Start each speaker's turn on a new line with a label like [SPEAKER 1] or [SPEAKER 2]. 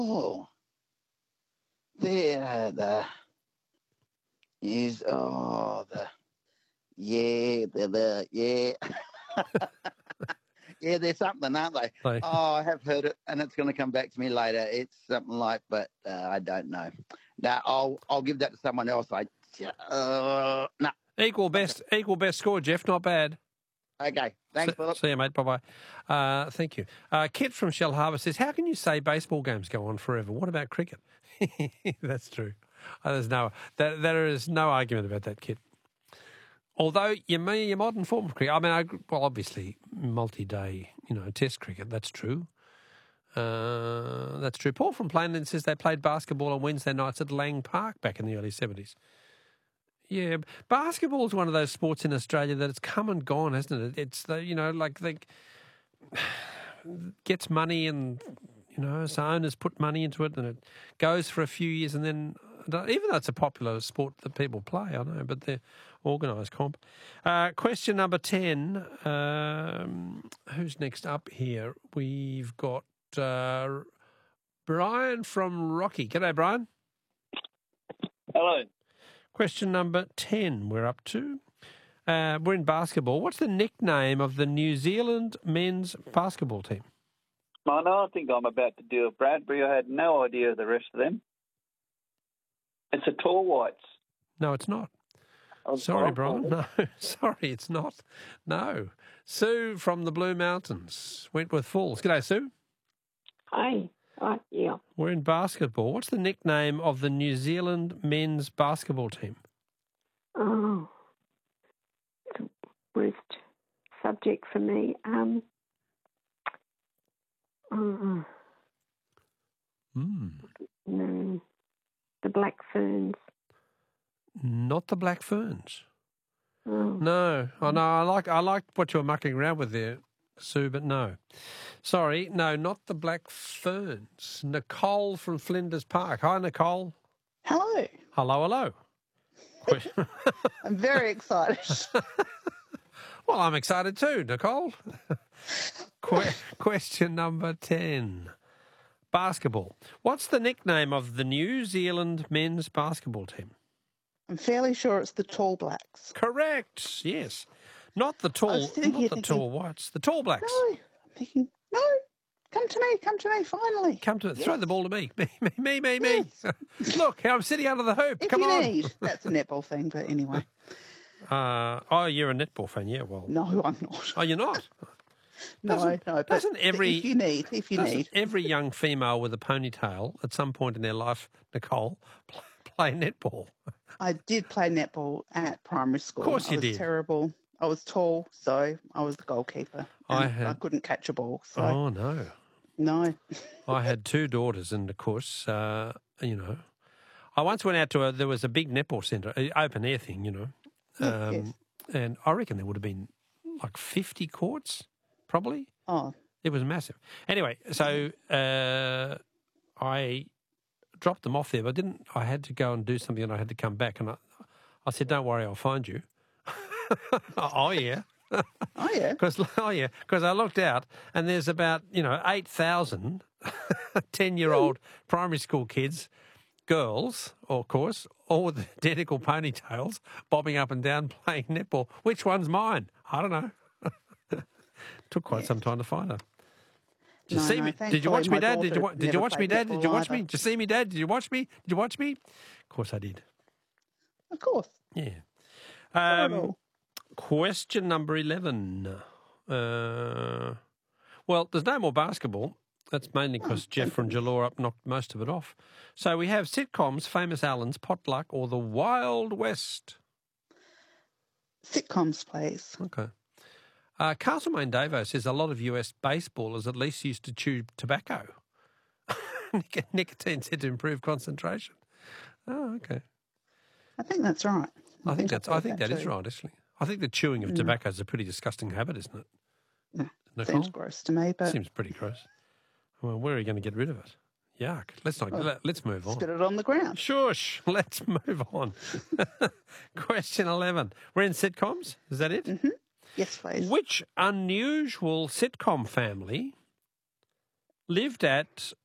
[SPEAKER 1] Oh, the is yeah. Yeah, there's something, aren't they?
[SPEAKER 2] Like,
[SPEAKER 1] Oh, I have heard it, and it's going to come back to me later. It's something like, but I don't know. No, I'll give that to someone else. No.
[SPEAKER 2] equal best score, Jeff. Not bad.
[SPEAKER 1] Okay, thanks, Philip.
[SPEAKER 2] See you, mate. Bye-bye. Thank you. Kit from Shell Harbour says, how can you say baseball games go on forever? What about cricket? That's true. There is no argument about that, Kit. Although your modern form of cricket, I mean, obviously multi-day, Test cricket. That's true. That's true. Paul from Plainland says they played basketball on Wednesday nights at Lang Park back in the early 70s. Yeah, basketball is one of those sports in Australia that it's come and gone, hasn't it? It's gets money and so owners put money into it and it goes for a few years and then even though it's a popular sport that people play, I know, but they're organised comp. Question number 10. Who's next up here? We've got Brian from Rocky. G'day, Brian.
[SPEAKER 3] Hello.
[SPEAKER 2] Question number 10 we're up to. We're in basketball. What's the nickname of the New Zealand men's basketball team?
[SPEAKER 3] I know. I think I'm about to do a Bradbury. I had no idea of the rest of them. It's the Tall Whites.
[SPEAKER 2] No, it's not. Sorry, Brian. No, sorry, it's not. No. Sue from the Blue Mountains, Wentworth Falls. G'day, Sue.
[SPEAKER 4] Hi. Yeah.
[SPEAKER 2] We're in basketball. What's the nickname of the New Zealand men's basketball team?
[SPEAKER 4] Oh, it's the worst subject for me. No, the Black Ferns.
[SPEAKER 2] Not the Black Ferns.
[SPEAKER 4] Oh.
[SPEAKER 2] No, I like what you're mucking around with there, Sue, but no. Sorry, no, not the Black Ferns. Nicole from Flinders Park. Hi, Nicole.
[SPEAKER 1] Hello.
[SPEAKER 2] Hello.
[SPEAKER 1] I'm very excited.
[SPEAKER 2] Well, I'm excited too, Nicole. Question number 10. Basketball. What's the nickname of the New Zealand men's basketball team?
[SPEAKER 1] I'm fairly sure it's the Tall Blacks.
[SPEAKER 2] Correct. Yes. Not the Tall Whites. The Tall Blacks.
[SPEAKER 1] No, I'm thinking, no. Come to me, finally.
[SPEAKER 2] Throw the ball to me. Me.
[SPEAKER 1] Yes.
[SPEAKER 2] Look, I'm sitting under the hoop.
[SPEAKER 1] If
[SPEAKER 2] Come
[SPEAKER 1] you
[SPEAKER 2] on.
[SPEAKER 1] need. That's a netball thing, but anyway.
[SPEAKER 2] You're a netball fan, yeah, well.
[SPEAKER 1] No, I'm not.
[SPEAKER 2] Oh, you're not?
[SPEAKER 1] No. But
[SPEAKER 2] doesn't
[SPEAKER 1] if you need.
[SPEAKER 2] Every young female with a ponytail at some point in their life, Nicole, play netball?
[SPEAKER 1] I did play netball at primary school.
[SPEAKER 2] Of course you did.
[SPEAKER 1] I was terrible. I was tall, so I was the goalkeeper. I couldn't catch a ball. So.
[SPEAKER 2] Oh, no.
[SPEAKER 1] No.
[SPEAKER 2] I had two daughters, and of course, I once went out to there was a big netball centre, open air thing,
[SPEAKER 1] Yes.
[SPEAKER 2] And I reckon there would have been like 50 courts, probably.
[SPEAKER 1] Oh.
[SPEAKER 2] It was massive. Anyway, so I dropped them off there, but I had to go and do something and I had to come back. And I said, don't worry, I'll find you. Oh, yeah.
[SPEAKER 1] Oh, yeah.
[SPEAKER 2] Because I looked out and there's about, 8,000 10-year-old primary school kids, girls, of course, all with identical ponytails, bobbing up and down playing netball. Which one's mine? I don't know. Took quite some time to find her. Did you see me? Did you watch me, Dad? Did you watch me, Dad? Did you watch me? Did you see me, Dad? Did you watch me? Did you watch me? Of course I did.
[SPEAKER 1] Of course.
[SPEAKER 2] Yeah. Question number 11. Well, there's no more basketball. That's mainly because Jeff from Jalora knocked most of it off. So we have sitcoms, Famous Allens, Potluck, or The Wild West.
[SPEAKER 1] Sitcoms, please.
[SPEAKER 2] Okay. Castlemaine Davo says a lot of US baseballers at least used to chew tobacco. Nicotine said to improve concentration. Oh, okay.
[SPEAKER 1] I think that's right.
[SPEAKER 2] I think that is right, actually. I think the chewing of tobacco is a pretty disgusting habit, isn't it?
[SPEAKER 1] No, seems gross to me, but
[SPEAKER 2] seems pretty gross. Well, where are you going to get rid of it? Yuck. Let's move on.
[SPEAKER 1] Spit it on the ground.
[SPEAKER 2] Shush. Let's move on. Question 11. We're in sitcoms. Is that it?
[SPEAKER 1] Mm-hmm. Yes, please.
[SPEAKER 2] Which unusual sitcom family lived at